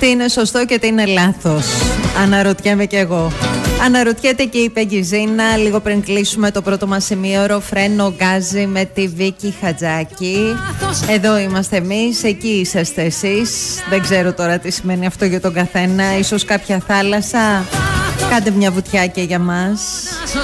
Τι είναι σωστό και τι είναι λάθος? Αναρωτιέμαι κι εγώ. Αναρωτιέται και η Πεγκιζίνα. Λίγο πριν κλείσουμε το πρώτο μας ημίωρο, Φρένο Γκάζι με τη Βίκη Χατζάκη. Εδώ είμαστε εμείς, εκεί είσαστε εσείς. Δεν ξέρω τώρα τι σημαίνει αυτό για τον καθένα. Ίσως κάποια θάλασσα. Κάντε μια βουτιά και για μας.